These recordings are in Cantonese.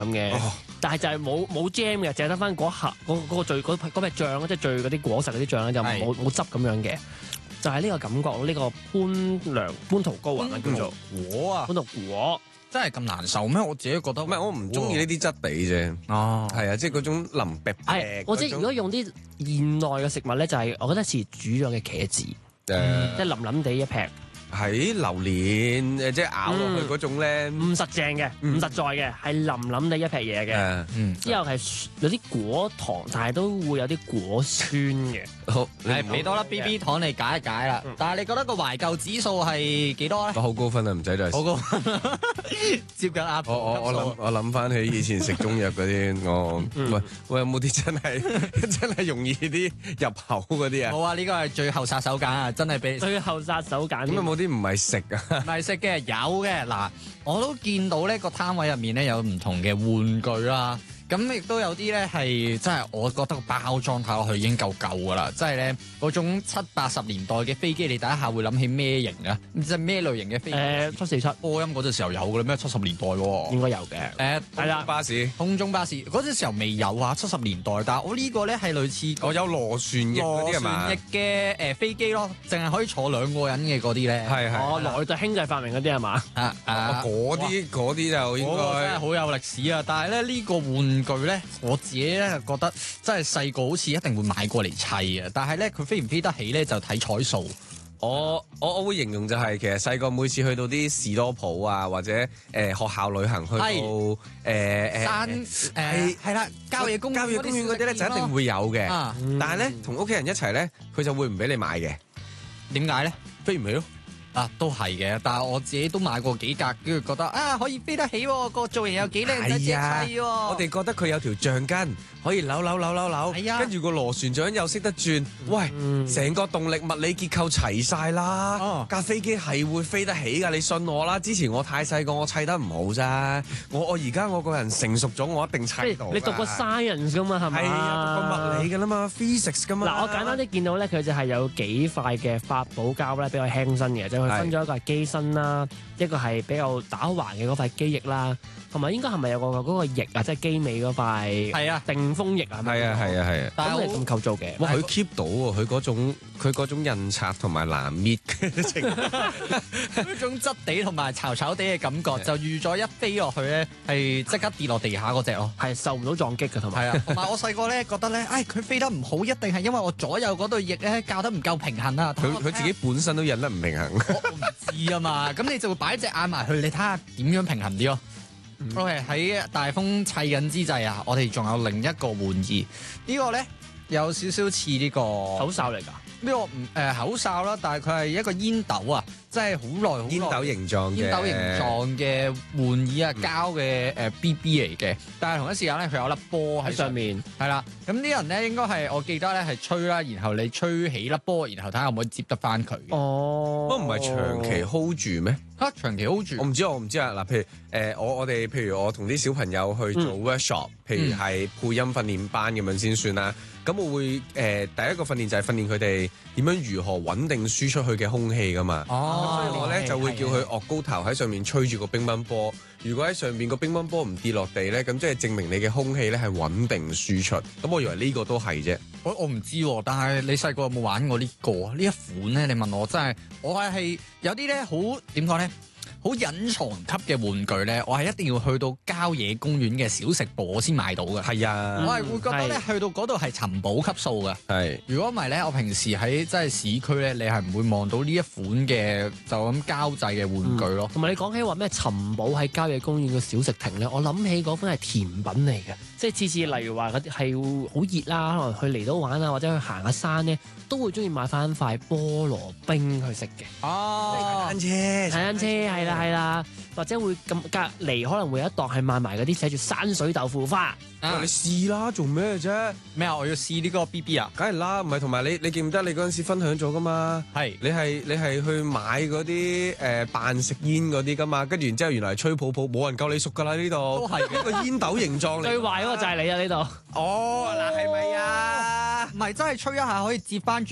咁嘅，但係就係冇 jam 嘅，淨係得翻嗰盒嗰最嗰劈醬，即係最嗰啲果實嗰啲醬咧，就冇汁咁樣嘅，就係呢個感覺咯。呢個蟠桃糕啊，叫做果啊， 蟠桃果。 真係咁難受咩？我自己覺得唔係，我唔中意呢啲質地啫。 哦， 係啊，即係嗰種腍啤啤。 係，我知如果用啲現代嘅食物咧，就係我覺得似煮咗嘅茄子，即係腍腍地一劈。 喺榴蓮即係咬落去嗰種咧， 唔實淨嘅，唔實在嘅，係腍腍地一劈嘢嘅。之後係有啲果糖，但係都會有啲果酸嘅。 好， 係俾多粒 BB 糖你解一解啦。但係你覺得個懷舊指數係幾多咧？ 好高分啊，唔使再。 好高，接近阿婆。 我諗翻起以前食中藥嗰啲，我有冇啲真係容易啲入口嗰啲啊？ 冇啊，呢個係最後殺手鐧啊！真係俾最後殺手鐧。 咁有冇啲唔係食啊？ 唔係食嘅，有嘅。嗱，我都見到呢個攤位入面咧有唔同嘅玩具啦。咁亦都有啲咧係真係我覺得個包裝睇落去已經夠㗎啦，即係咧嗰種70-80年代嘅飛機，你第一下會諗起咩型啊？即係咩類型嘅飛機 ？747 波音嗰陣時候有㗎啦咩？70年代喎， 應該有嘅。 係啦，巴士空中巴士嗰陣時候未有啊，70年代。但係我呢個咧係類似我有螺旋翼嗰啲係嘛？ 螺旋翼嘅飛機咯，淨係可以坐2個人嘅嗰啲咧。 係內特兄弟發明嗰啲係嘛？ 嗰啲就應該真係好有歷史啊！但係咧呢個玩具咧，我自己咧覺得真係細個好似一定會買過嚟砌啊！但係咧佢飛唔飛得起咧就睇彩數。 我會形容就係其實細個每次去到啲士多鋪啊，或者學校旅行去到山係啦，郊野公園嗰啲咧就一定會有嘅。但係咧同屋企人一齊咧，佢就會唔俾你買嘅。 點解咧？ 飛唔起咯。 都係嘅，但係我自己都買過幾格，跟住覺得可以飛得起喎，個造型有幾靚仔砌喎。 我哋覺得佢有條橡筋可以扭，跟住個螺旋槳又識得轉，喂，成個動力物理結構齊晒啦，架飛機係會飛得起㗎，你信我啦。之前我太細個，我砌得唔好咋，我而家我個人成熟咗，我一定砌到。 你讀過 science 㗎嘛？係咪？ 係啊，讀過物理㗎啦嘛 ，physics 㗎嘛。 嗱，我簡單啲見到咧，佢就係有幾塊嘅發泡膠咧，比較輕身嘅，佢分咗一個係機身啦，一個係比較打橫嘅嗰塊機翼啦，同埋應該係咪有個嗰個翼啊，即係機尾嗰塊？係啊，定風翼啊。 係啊。 但係咁構造嘅， 哇！佢 keep 到喎，佢嗰種印刷同埋難搣嘅情況， 嗰種質地同埋巢巢地嘅感覺，就預咗一飛落去咧，係即刻跌落地下嗰隻咯， 係受唔到撞擊嘅，同埋係啊。同埋我細個咧覺得咧，佢飛得唔好，一定係因為我左右嗰對翼咧校得唔夠平衡啊。 佢自己本身都印得唔平衡。 我唔知啊嘛，咁你就會擺隻眼埋去，你睇下點樣平衡啲咯。OK， 喺大風砌緊之際啊，我哋仲有另一個玩意，呢個咧有少少似呢個口哨嚟㗎。 呢個口哨啦，但係佢係一個煙斗啊，即係好耐煙斗形狀嘅玩意啊，膠嘅BB 嚟嘅。但係同一時間咧，佢有粒波喺上面，係啦。咁啲人咧應該係我記得咧係吹啦，然後你吹起粒波，然後睇下可唔可以接得翻佢。 不過唔係長期 hold 住咩？ 長期 hold 住？我唔知啊。嗱，譬如我哋譬如我同啲小朋友去做 workshop，譬如係配音訓練班咁樣先算啦。咁我會第一個訓練就係訓練佢哋點樣如何穩定輸出去嘅空氣噶嘛。所以我咧就會叫佢岳高頭喺上面吹住個乒乓波。如果喺上面個乒乓波唔跌落地咧，咁即係證明你嘅空氣咧係穩定輸出。咁我以為呢個都係啫。 我唔知喎，但係你細個有冇玩過呢個啊？呢一款咧，你問我真係，我係有啲咧好點講咧？好隱藏級嘅玩具咧，我係一定要去到郊野公園嘅小食部我先買到嘅。係啊，我係會覺得咧，去到嗰度係尋寶級數嘅。係，如果唔係咧，我平時喺真係市區咧，你係唔會望到呢一款嘅就咁膠製嘅玩具咯。同埋你講起話咩尋寶喺郊野公園嘅小食亭咧，我諗起嗰款係甜品嚟嘅，即係次次例如話嗰啲係好熱啦，可能去離島玩啊，或者去行下山咧，都會中意買翻塊菠蘿冰去食嘅。哦， 踩單車係啦，或者會咁隔離可能會有一檔係賣埋嗰啲寫住山水豆腐花。 你試啦，做咩啫？ 咩啊？我要試呢個 BB 啊？ 梗係啦，唔係同埋你記唔得你嗰陣時分享咗噶嘛？係你係去買嗰啲扮食煙嗰啲噶嘛？跟住然之後原來係吹泡泡，冇人夠你熟噶啦呢度。都係一個煙斗形狀嚟。 最壞嗰個就係你啊呢度。 哦，嗱係咪啊？ 唔係真係吹一下可以接翻住嘅。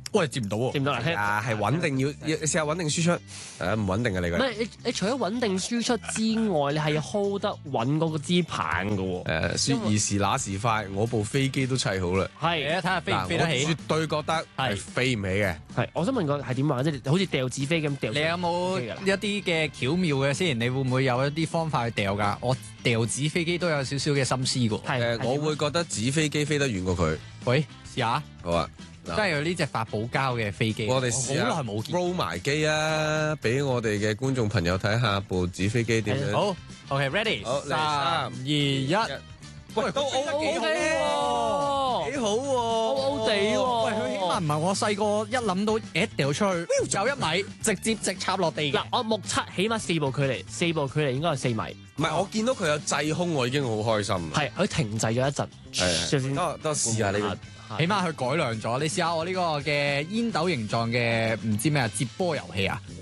喂，接唔到喎。 掂唔到啦？聽啊，係穩定要試下穩定輸出，唔穩定嘅你個人。 唔係你除咗穩定輸出之外，你係要 hold 得穩嗰個支棒嘅喎。 説時那時快，我部飛機都砌好啦。 係睇下飛唔飛得起我絕。對覺得係飛唔起嘅。 係，我想問個係點玩？即係好似掉紙飛咁掉。 你有冇一啲嘅巧妙嘅先？你會唔會有一啲方法去掉㗎？我掉紙飛機都有少少嘅心思㗎。 係我會覺得紙飛機飛得遠過佢。 喂，試下， 好啊， 真係有呢隻發泡膠嘅飛機。 我哋試下好耐冇見。 roll 埋機啊，俾我哋嘅觀眾朋友睇下部紙飛機點樣。 好，OK，ready， 好嚟 3、2、1。 喂，都 O K 喎， 幾好喎 ，O 地喎。 喂，佢起碼唔係我細個一諗到掉出去，有1米，直接直插落地嘅嗱，。我目測起碼4步距離，4步距離應該係4米。 唔係，我見到佢有滯空，我已經好開心。 係，佢停滯咗一陣，先得試下呢個。 起碼佢改良咗，你試下我呢個嘅煙斗形狀嘅唔知咩啊接波遊戲啊！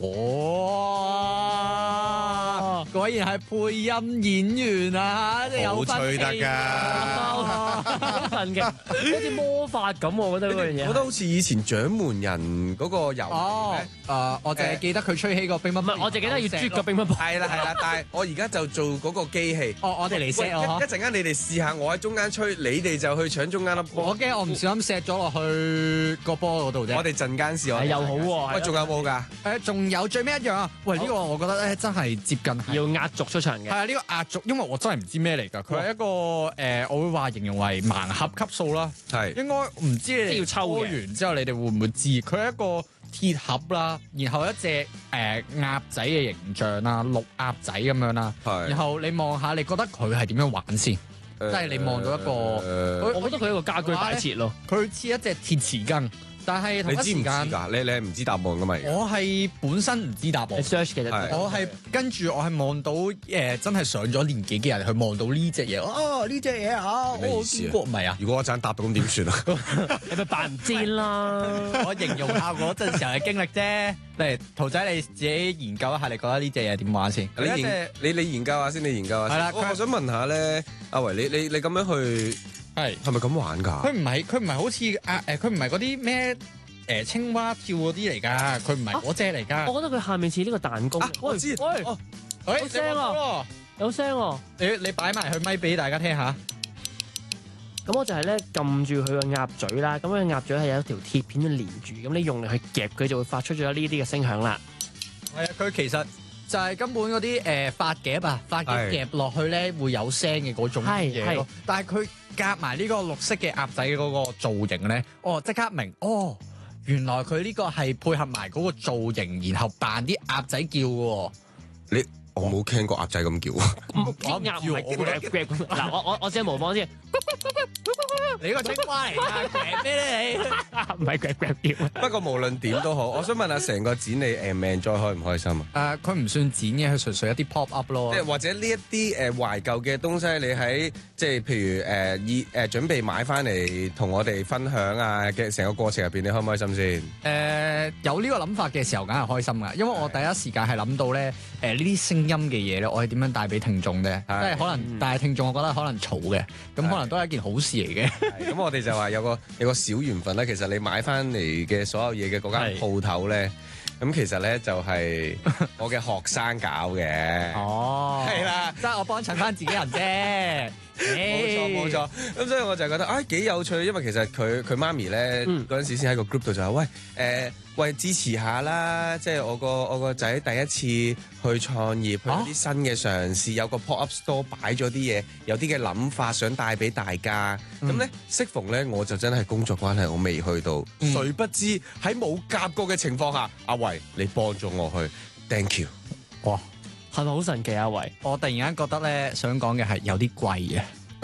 哇，果然係配音演員啊，即係有分好吹得氣㗎好神奇，好似魔法咁，我覺得嗰樣嘢。 我覺得好似以前掌門人嗰個遊戲哦咧。， 我淨係記得佢吹起個乒乓波， 唔係，我淨記得要啜個乒乓波。 係啦，但係我而家就做嗰個機器。 哦，我哋嚟喂 set 我一陣間你哋試下，我喺中間吹，你哋就去搶中間粒波。 我驚我唔小心 set 咗落去個波嗰度啫。 我哋陣間試我哋。 又好喎喂，仲有冇㗎？ 仲有最尾一樣啊！喂，呢個我覺得咧真係接近係。 要壓軸出場嘅。 係啊，呢個壓軸，因為我真係唔知咩嚟㗎。佢係一個我會話形容為盲盒級數啦。 係。 應該唔知你即係要哋抽嘅抽完之後，你哋會唔會知？佢係一個鐵盒啦，然後一隻鴨仔嘅形象啦，綠鴨仔咁樣啦。 係然後你望下，你覺得佢係點樣玩先？即係你望到一個我覺得佢係一個家居擺設咯。 佢似一隻鐵匙羹，但係同一你知唔知時間， 㗎？你係唔知答案㗎嘛？ 我係本身唔知答案你。search 嘅啫。 係我係跟住我係望到真係上咗年紀嘅人去望到呢隻嘢，哦呢隻嘢啊，我咩意思啊見過唔係啊？ 如果我陣答到咁點算啊？ 你咪扮唔知啦。 我形容下嗰陣時候嘅經歷啫。嚟，圖仔你自己研究一下，你覺得呢隻嘢點玩先？ 你研究下先，你研究下先。 係啦佢我想問下咧，阿維你咁樣去係係咪咁玩㗎？ 佢唔係好似佢唔係嗰啲咩青蛙跳嗰啲嚟㗎，佢唔係嗰隻嚟㗎。 我覺得佢下面似呢個彈弓。 我知。 喂， 哦喂有聲啊！有聲喎。 你擺埋佢咪俾大家聽下。 咁我就係咧撳住佢個鴨嘴啦，咁佢鴨嘴係有一條鐵片去連住，咁你用力去夾佢就會發出咗呢啲嘅聲響啦。 係啊，佢其實就係根本嗰啲髮夾啊，髮夾夾落去咧會有聲嘅嗰種嘢咯。但係佢夾埋呢個綠色嘅鴨仔嗰個造型咧，即刻明原來佢呢個係配合埋嗰個造型，然後扮啲鴨仔叫嘅喎。 我冇聽過鴨仔咁叫。 啲鴨唔係夾咁。嗱，我試下模仿先。 你個青蛙嚟㗎，夾咩咧你？ 唔係夾叫。 不過無論點都好，我想問下成個展你命再開唔開心啊？ 佢唔算剪嘅，佢純粹一啲 pop up 咯。 即係或者呢一啲懷舊嘅東西，你喺即係譬如準備買翻嚟同我哋分享啊嘅成個過程入邊，你開唔開心先？ 有呢個諗法嘅時候，梗係開心㗎，因為我第一時間係諗到咧呢啲聲音嘅嘢咧，我係點樣帶俾聽眾咧？即係可能帶聽眾，我覺得可能嘈嘅，咁可能都係一件好事嚟嘅。 咁我哋就話有個小緣分咧，其實你買翻嚟嘅所有嘢嘅嗰間鋪頭咧，咁其實咧就係我嘅學生搞嘅。 哦， 係啦， 即係我幫襯翻自己人啫。 冇錯，咁所以我就覺得幾有趣，因為其實佢媽咪咧嗰陣時先喺個 group 度就話喂支持下啦，即係我個仔第一次去創業，去有啲新嘅嘗試，有個 pop up store 擺咗啲嘢，有啲嘅諗法想帶俾大家。咁咧適逢咧我就真係工作關係，我未去到，誰不知喺冇夾過嘅情況下，阿維你幫咗我去 ，thank you。 哇！ 係咪好神奇啊？維， 我突然間覺得咧，想講嘅係有啲貴啊！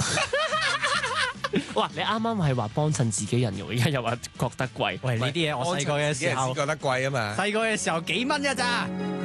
哇！你啱啱係話幫襯自己人嘅，而家又話覺得貴。 喂，呢啲嘢我細個嘅時候覺得貴啊嘛。 細個嘅時候幾蚊㗎咋？